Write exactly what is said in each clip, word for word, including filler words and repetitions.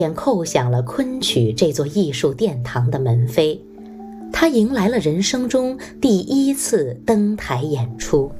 便叩响了昆曲这座艺术殿堂的门扉，他迎来了人生中第一次登台演出。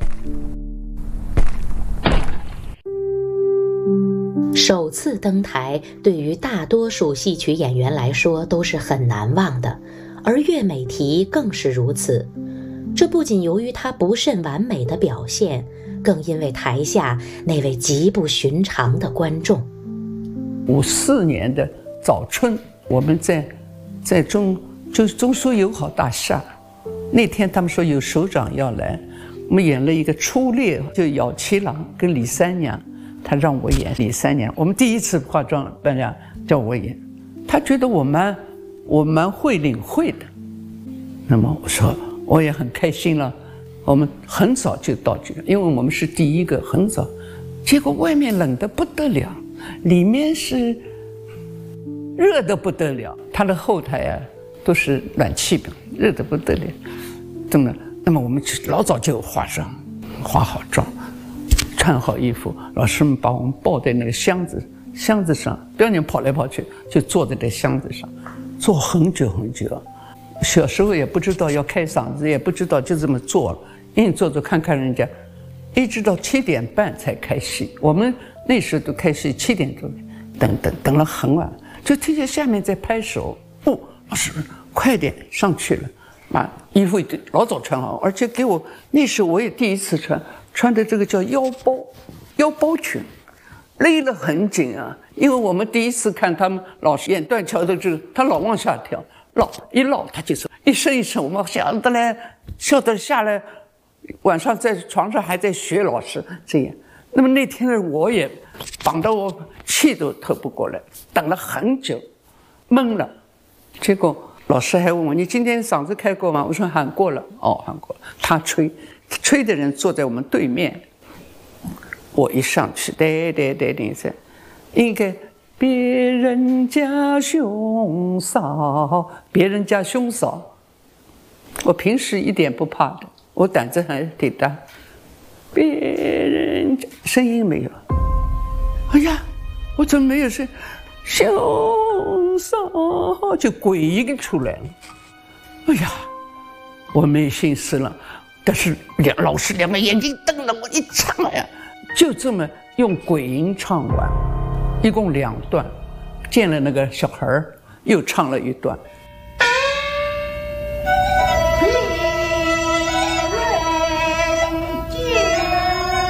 首次登台对于大多数戏曲演员来说都是很难忘的，而岳美缇更是如此。这不仅由于她不甚完美的表现，更因为台下那位极不寻常的观众。 五四年的早春，我们在在中就是中苏友好大厦，那天他们说有首长要来，我们演了一个初烈，就咬七郎跟李三娘，他让我演李三娘，我们第一次化妆扮俩叫我演，他觉得我蛮我蛮会领会的，那么我说我也很开心了。我们很早就到这个，因为我们是第一个，很早，结果外面冷得不得了，里面是热得不得了，它的后台啊都是暖气的，热得不得了。那么，那么我们就老早就化妆，化好妆，穿好衣服，老师们把我们抱在那个箱子箱子上，不要你跑来跑去，就坐在这箱子上，坐很久很久。小时候也不知道要开嗓子，也不知道就这么做了，硬做做看看人家，一直到七点半才开戏。我们那时候都开戏七点钟，等等等了很晚，就听见下面在拍手，不、哦，老师快点上去了，把衣服老早穿好，而且给我那时候我也第一次穿，穿的这个叫腰包腰包裙，勒得很紧啊，因为我们第一次看他们老师演断桥的这个，他老往下跳。落一落他就是一声一声，我们笑得来笑得下来，晚上在床上还在学老师这样。那么那天呢，我也绑得我气都透不过来，等了很久，闷了。结果老师还问我：“你今天嗓子开过吗？”我说：“喊过了。”哦，喊过了。他吹，吹的人坐在我们对面。我一上去，对对对对对，应该。别人家兄嫂，别人家兄嫂，我平时一点不怕的，我胆子还挺大。别人家声音没有，哎呀，我怎么没有声？兄嫂就鬼音出来了。哎呀，我没心思了。但是两老师两个眼睛瞪了我一唱，哎呀，就这么用鬼音唱完。一共两段，见了那个小孩儿，又唱了一段。